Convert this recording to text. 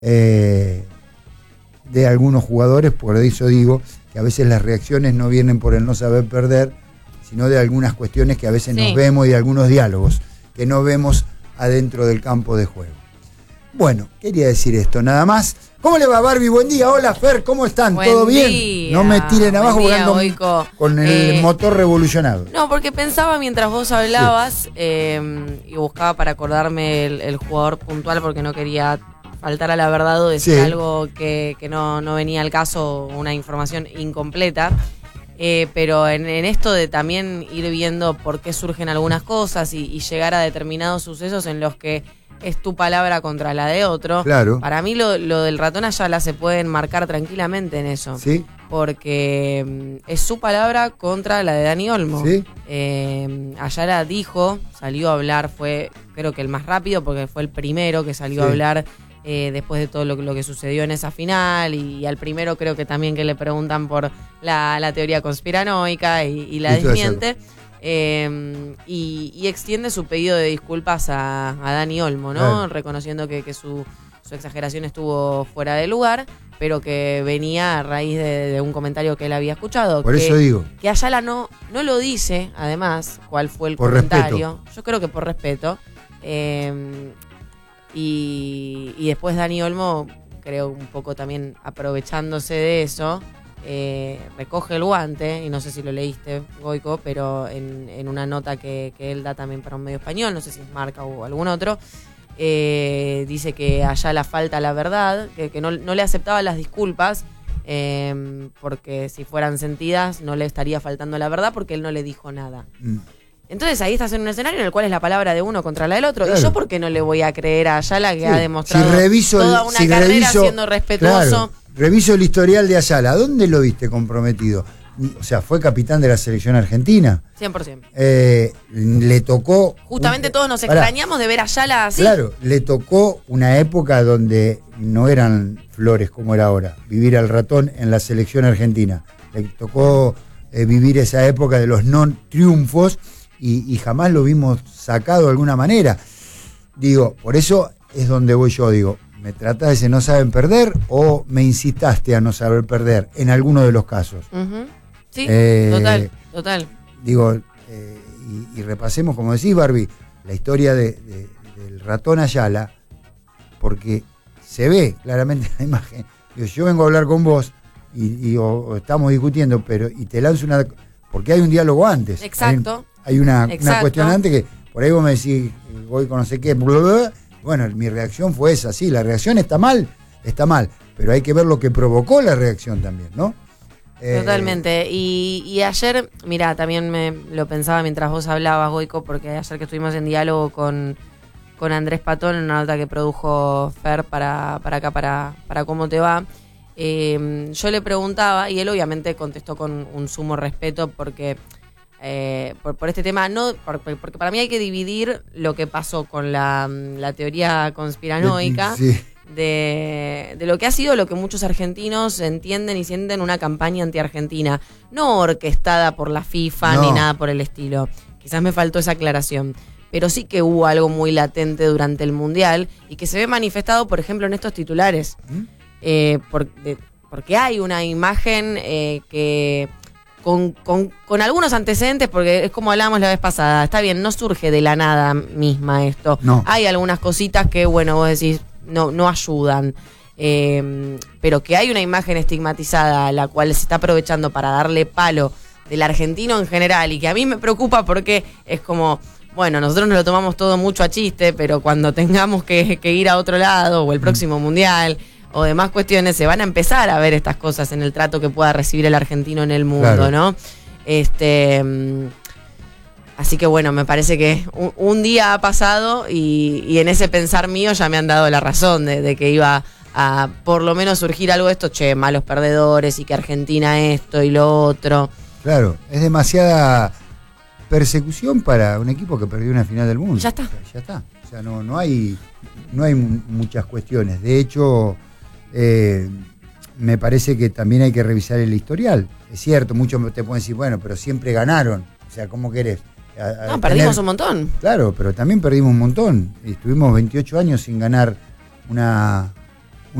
de algunos jugadores, por eso digo que a veces las reacciones no vienen por el no saber perder, sino de algunas cuestiones que a veces nos vemos y de algunos diálogos que no vemos adentro del campo de juego. Bueno, quería decir esto, nada más. ¿Cómo le va, Barbie? Buen día. Hola, Fer, ¿cómo están? ¿Todo bien? No me tiren abajo porque ando con el motor revolucionado. No, porque pensaba mientras vos hablabas y buscaba para acordarme el jugador puntual porque no quería faltar a la verdad o decir algo que no venía al caso, una información incompleta. Pero en esto de también ir viendo por qué surgen algunas cosas y llegar a determinados sucesos en los que es tu palabra contra la de otro. Claro. Para mí lo del ratón Ayala se puede enmarcar tranquilamente en eso. Sí. Porque es su palabra contra la de Dani Olmo. Sí. Ayala salió a hablar, fue creo que el más rápido porque fue el primero que salió a hablar después de todo lo que sucedió en esa final y al primero creo que también que le preguntan por la teoría conspiranoica y la desmiente. Y extiende su pedido de disculpas a Dani Olmo, ¿no? Claro. Reconociendo que su exageración estuvo fuera de lugar, pero que venía a raíz de un comentario que él había escuchado. Por eso digo. Que Ayala no lo dice, además, cuál fue el comentario. Respeto. Yo creo que por respeto. Y después Dani Olmo, creo un poco también aprovechándose de eso, recoge el guante, y no sé si lo leíste, Goico, pero en una nota que él da también para un medio español, no sé si es Marca o algún otro, dice que Ayala falta la verdad, que no le aceptaba las disculpas, porque si fueran sentidas no le estaría faltando la verdad porque él no le dijo nada. Entonces ahí estás en un escenario en el cual es la palabra de uno contra la del otro. Claro. ¿Y yo por qué no le voy a creer a Ayala que ha demostrado toda una carrera siendo respetuoso? Claro, reviso el historial de Ayala. ¿Dónde lo viste comprometido? O sea, fue capitán de la selección argentina. 100%. Le tocó... Justamente todos nos extrañamos de ver a Ayala así. Claro, le tocó una época donde no eran flores como era ahora. Vivir al ratón en la selección argentina. Le tocó vivir esa época de los no triunfos. Y jamás lo vimos sacado de alguna manera. Digo, por eso es donde voy yo, digo, ¿me tratás de ese no saben perder o me incitaste a no saber perder en alguno de los casos? Sí, total. Digo, y repasemos, como decís, Barbie, la historia del ratón Ayala, porque se ve claramente en la imagen. Digo, yo vengo a hablar con vos y estamos discutiendo, y te lanzo una... Porque hay un diálogo antes. Exacto. Hay una cuestión antes que por ahí vos me decís, voy con no sé qué, bla, bla, bla. Bueno, mi reacción fue esa, sí, la reacción está mal, pero hay que ver lo que provocó la reacción también, ¿no? Totalmente. Y ayer, mira, también me lo pensaba mientras vos hablabas, Goico, porque ayer que estuvimos en diálogo con Andrés Patón, en una nota que produjo Fer para acá, para Cómo Te Va, yo le preguntaba, y él obviamente contestó con un sumo respeto porque... por este tema, porque para mí hay que dividir lo que pasó con la teoría conspiranoica de lo que ha sido lo que muchos argentinos entienden y sienten una campaña anti-argentina, no orquestada por la FIFA ni nada por el estilo. Quizás me faltó esa aclaración, pero sí que hubo algo muy latente durante el Mundial y que se ve manifestado, por ejemplo, en estos titulares. Porque hay una imagen que... Con algunos antecedentes, porque es como hablábamos la vez pasada, está bien, no surge de la nada misma esto. No. Hay algunas cositas que, bueno, vos decís, no ayudan. Pero que hay una imagen estigmatizada a la cual se está aprovechando para darle palo del argentino en general y que a mí me preocupa porque es como, bueno, nosotros nos lo tomamos todo mucho a chiste, pero cuando tengamos que ir a otro lado o el próximo mundial... o demás cuestiones, se van a empezar a ver estas cosas en el trato que pueda recibir el argentino en el mundo, claro. ¿No? Así que bueno, me parece que un día ha pasado y en ese pensar mío ya me han dado la razón de que iba a por lo menos surgir algo de esto, malos perdedores y que Argentina esto y lo otro. Claro, es demasiada persecución para un equipo que perdió una final del mundo. Ya está. Ya está. O sea, no hay muchas cuestiones. De hecho... me parece que también hay que revisar el historial. Es cierto, muchos te pueden decir, bueno, pero siempre ganaron. O sea, ¿cómo querés? Perdimos un montón. Claro, pero también perdimos un montón. Estuvimos 28 años sin ganar una